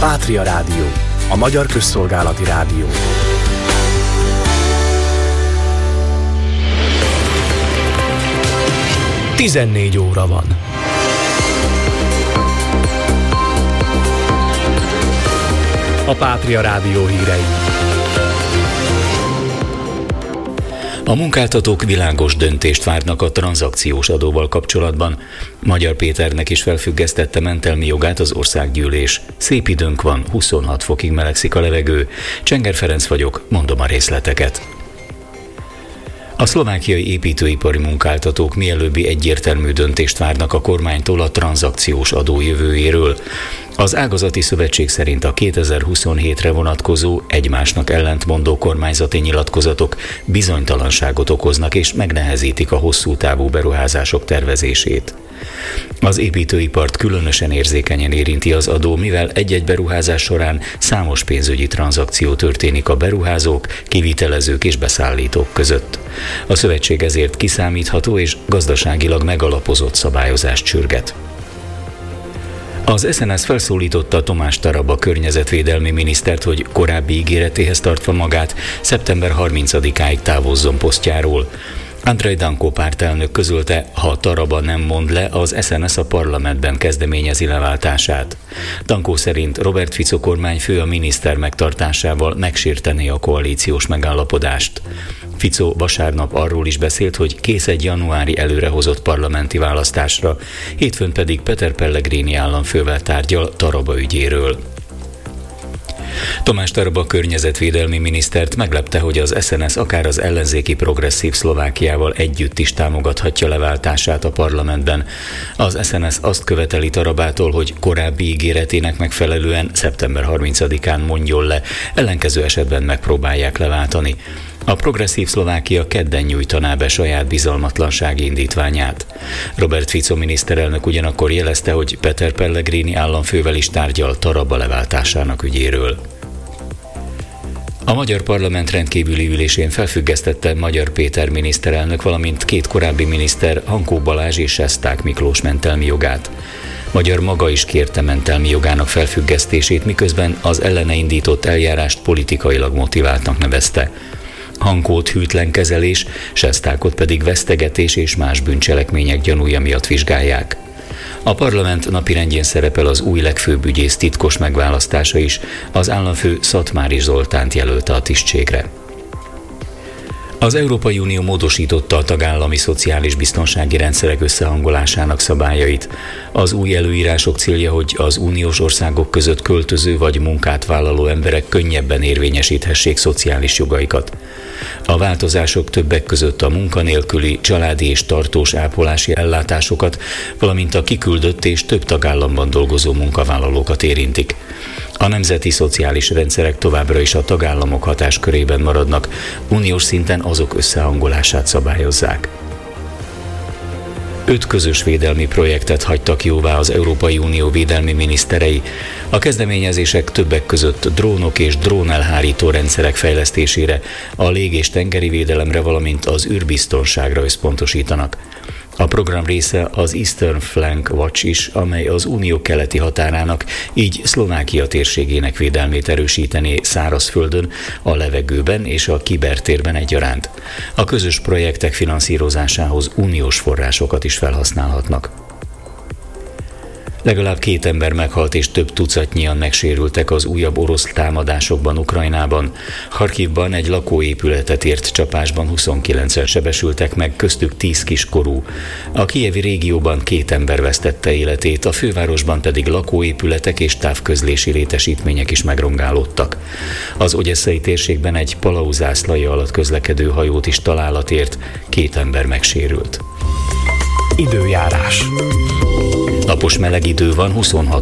Pátria Rádió, a magyar közszolgálati rádió. Tizennégy óra van. A Pátria Rádió hírei. A munkáltatók világos döntést várnak a tranzakciós adóval kapcsolatban. Magyar Péternek is felfüggesztette mentelmi jogát az országgyűlés. Szép időnk van, 26 fokig melegszik a levegő. Csenger Ferenc vagyok, mondom a részleteket. A szlovákiai építőipari munkáltatók mielőbbi egyértelmű döntést várnak a kormánytól a tranzakciós adó jövőjéről. Az ágazati szövetség szerint a 2027-re vonatkozó, egymásnak ellentmondó kormányzati nyilatkozatok bizonytalanságot okoznak és megnehezítik a hosszú távú beruházások tervezését. Az építőipart különösen érzékenyen érinti az adó, mivel egy-egy beruházás során számos pénzügyi tranzakció történik a beruházók, kivitelezők és beszállítók között. A szövetség ezért kiszámítható és gazdaságilag megalapozott szabályozást sürget. Az SNS felszólította Tomás Taraba környezetvédelmi minisztert, hogy korábbi ígéretéhez tartva magát szeptember 30-áig távozzon posztjáról. Andrei Danko pártelnök közölte, ha Taraba nem mond le, az SNS a parlamentben kezdeményezi leváltását. Danko szerint Robert Fico kormányfő a miniszter megtartásával megsértené a koalíciós megállapodást. Fico vasárnap arról is beszélt, hogy kész egy januári előrehozott parlamenti választásra, hétfőn pedig Peter Pellegrini államfővel tárgyal Taraba ügyéről. Tomás Taraba környezetvédelmi minisztert meglepte, hogy az SNS akár az ellenzéki Progresszív Szlovákiával együtt is támogathatja leváltását a parlamentben. Az SNS azt követeli Tarabától, hogy korábbi ígéretének megfelelően szeptember 30-án mondjon le, ellenkező esetben megpróbálják leváltani. A Progresszív Szlovákia kedden nyújtaná be saját bizalmatlansági indítványát. Robert Fico miniszterelnök ugyanakkor jelezte, hogy Peter Pellegrini államfővel is tárgyal Taraba leváltásának ügyéről. A magyar parlament rendkívüli ülésén felfüggesztette Magyar Péter miniszterelnök, valamint két korábbi miniszter, Hankó Balázs és Sesták Miklós mentelmi jogát. Magyar maga is kérte mentelmi jogának felfüggesztését, miközben az ellene indított eljárást politikailag motiváltnak nevezte. Hankót hűtlen kezelés, Sestákot pedig vesztegetés és más bűncselekmények gyanúja miatt vizsgálják. A parlament napirendjén szerepel az új legfőbb ügyész titkos megválasztása is, az államfő Szatmári Zoltánt jelölte a tisztségre. Az Európai Unió módosította a tagállami szociális biztonsági rendszerek összehangolásának szabályait. Az új előírások célja, hogy az uniós országok között költöző vagy munkát vállaló emberek könnyebben érvényesíthessék szociális jogaikat. A változások többek között a munkanélküli, családi és tartós ápolási ellátásokat, valamint a kiküldött és több tagállamban dolgozó munkavállalókat érintik. A nemzeti szociális rendszerek továbbra is a tagállamok hatáskörében maradnak, uniós szinten azok összehangolását szabályozzák. 5 közös védelmi projektet hagytak jóvá az Európai Unió védelmi miniszterei. A kezdeményezések többek között drónok és drónelhárító rendszerek fejlesztésére, a lég- és tengeri védelemre, valamint az űrbiztonságra összpontosítanak. A program része az Eastern Flank Watch is, amely az unió keleti határának, így Szlovákia térségének védelmét erősítené szárazföldön, a levegőben és a kibertérben egyaránt. A közös projektek finanszírozásához uniós forrásokat is felhasználhatnak. Legalább 2 ember meghalt és több tucatnyian megsérültek az újabb orosz támadásokban Ukrajnában. Harkivban egy lakóépületet ért csapásban 29-en sebesültek meg, köztük 10 kiskorú. A kijevi régióban 2 ember vesztette életét, a fővárosban pedig lakóépületek és távközlési létesítmények is megrongálódtak. Az ogyesszai térségben egy Palau zászlaja alatt közlekedő hajót is találat ért, 2 ember megsérült. Időjárás. Napos meleg idő van, 26